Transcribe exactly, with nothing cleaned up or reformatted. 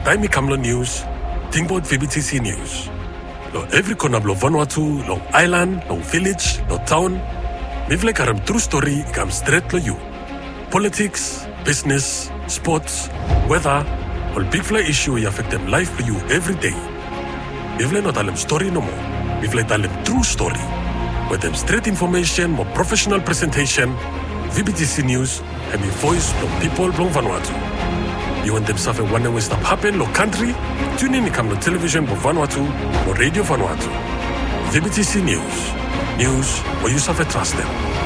Taimi Kamlo News, Tingbot V B T C News. Lo every corner of Vanuatu, long island, long village, long town. Mivle karam true story comes straight to you. Politics, business, sports, weather, all big fly issue will affect them life for you every day. Mivle not tell them story no more. Mivle tell them true story. With them straight information, more professional presentation, V B T C News, and the voice from people from Vanuatu. You want them suffer one way stop happen, lo country? Tune in to come to television for Vanuatu or radio Vanuatu. V B T C News. News where you suffer trust them.